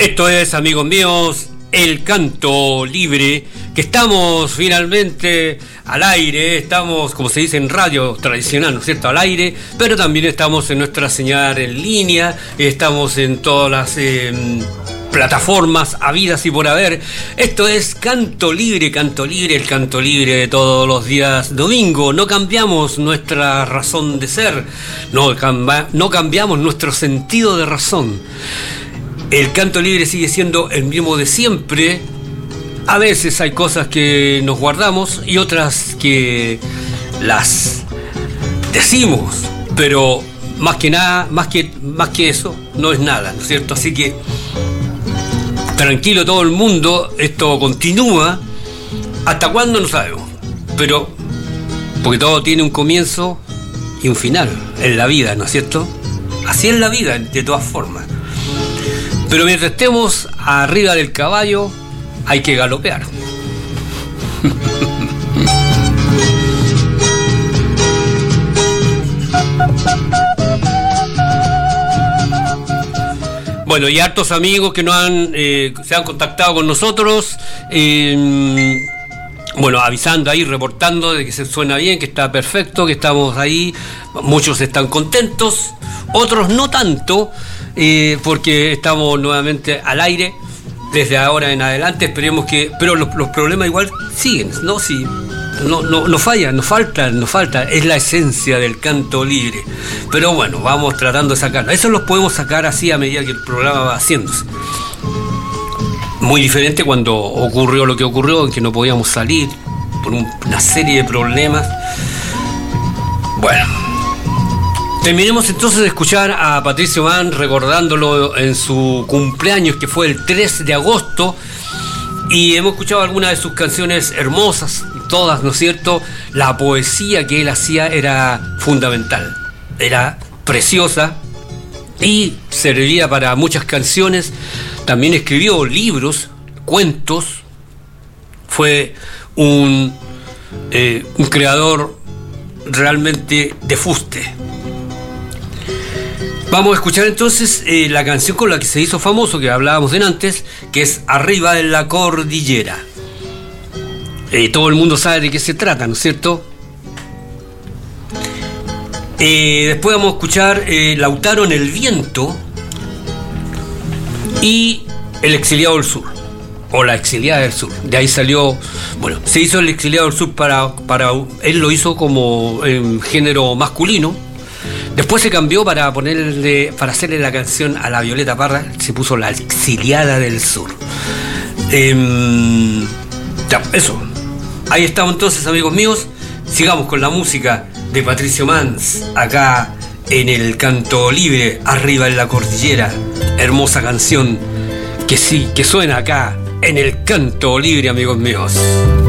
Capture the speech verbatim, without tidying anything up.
Esto es, amigos míos, el canto libre, que estamos finalmente al aire, estamos, como se dice en radio tradicional, ¿no es cierto?, al aire, pero también estamos en nuestra señal en línea, estamos en todas las eh, plataformas habidas y por haber. Esto es Canto Libre, Canto Libre, el canto libre de todos los días domingo. No cambiamos nuestra razón de ser, no, camba, no cambiamos nuestro sentido de razón. El canto libre sigue siendo el mismo de siempre. A veces hay cosas que nos guardamos y otras que las decimos, pero más que nada, más que, más que eso, no es nada, ¿no es cierto? Así que tranquilo todo el mundo, esto continúa. ¿Hasta cuándo? No sabemos. Pero, porque todo tiene un comienzo y un final en la vida, ¿no es cierto? Así es la vida, de todas formas. Pero mientras estemos arriba del caballo, hay que galopear. Bueno, y hartos amigos que nos han, eh, se han contactado con nosotros, eh, bueno, avisando ahí, reportando de que se suena bien, que está perfecto, que estamos ahí. Muchos están contentos, otros no tanto, eh, porque estamos nuevamente al aire desde ahora en adelante. Esperemos que, pero los, los problemas igual siguen, ¿no? Sí, no, no, no falla, nos falta, nos falta, es la esencia del canto libre. Pero bueno, vamos tratando de sacarlo. Eso los podemos sacar así a medida que el programa va haciéndose. Muy diferente cuando ocurrió lo que ocurrió, en que no podíamos salir por un, una serie de problemas. Bueno, terminemos entonces de escuchar a Patricio Mann recordándolo en su cumpleaños, que fue el tres de agosto, y hemos escuchado algunas de sus canciones hermosas, todas, ¿no es cierto? La poesía que él hacía era fundamental, era preciosa y servía para muchas canciones. También escribió libros, cuentos, fue un, eh, un creador realmente de fuste. Vamos a escuchar entonces eh, la canción con la que se hizo famoso, que hablábamos de antes, que es Arriba en la Cordillera. Eh, todo el mundo sabe de qué se trata, ¿no es cierto? Eh, después vamos a escuchar eh, Lautaro en el Viento y El Exiliado del Sur, o La Exiliada del Sur. De ahí salió, bueno, se hizo El Exiliado del Sur para, para él lo hizo como en género masculino. Después se cambió para ponerle, para hacerle la canción a la Violeta Parra, se puso La Exiliada del Sur. Eh, ya, eso. Ahí estamos entonces, amigos míos. Sigamos con la música de Patricio Mann, acá en el Canto Libre, Arriba en la Cordillera. Hermosa canción que sí, que suena acá en el Canto Libre, amigos míos.